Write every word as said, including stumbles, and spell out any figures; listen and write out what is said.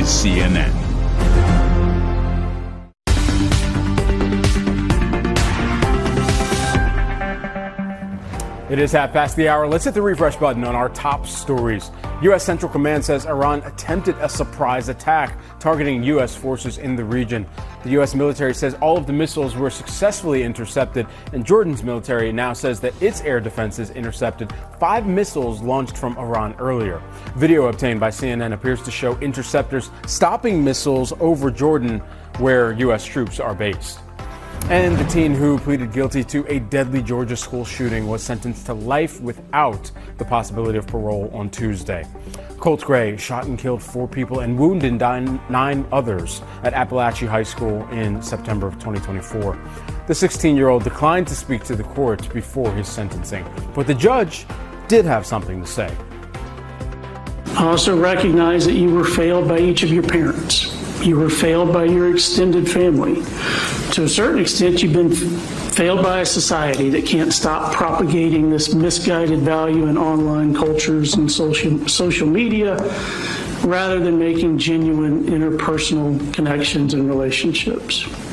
is C N N. It is half past the hour. Let's hit the refresh button on our top stories. U S Central Command says Iran attempted a surprise attack targeting U S forces in the region. The U S military says all of the missiles were successfully intercepted, and Jordan's military now says that its air defenses intercepted five missiles launched from Iran earlier. Video obtained by C N N appears to show interceptors stopping missiles over Jordan, where U S troops are based. And the teen who pleaded guilty to a deadly Georgia school shooting was sentenced to life without the possibility of parole on Tuesday. Colt Gray shot and killed four people and wounded nine others at Appalachia High School in September of twenty twenty-four. The sixteen-year-old declined to speak to the court before his sentencing, but the judge did have something to say. I also recognize that you were failed by each of your parents. You were failed by your extended family. To a certain extent, you've been failed by a society that can't stop propagating this misguided value in online cultures and social, social media, rather than making genuine interpersonal connections and relationships.